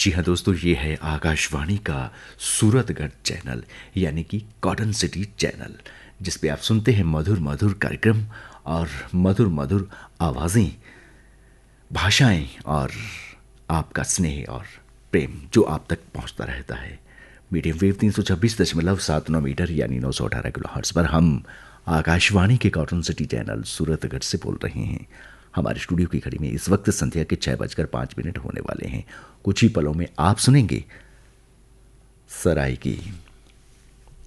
जी हाँ दोस्तों, ये है आकाशवाणी का सूरतगढ़ चैनल यानी कि कॉटन सिटी चैनल, जिस पे आप सुनते हैं मधुर मधुर कार्यक्रम और मधुर मधुर आवाज़ें, भाषाएं और आपका स्नेह और प्रेम जो आप तक पहुंचता रहता है। मीडियम वेव 326.79 मीटर यानी 918 किलो हर्ट्ज पर हम आकाशवाणी के कॉटन सिटी चैनल सूरतगढ़ से बोल रहे हैं। हमारे स्टूडियो की घड़ी में इस वक्त संध्या के 6:05 होने वाले हैं। कुछ ही पलों में आप सुनेंगे सराय की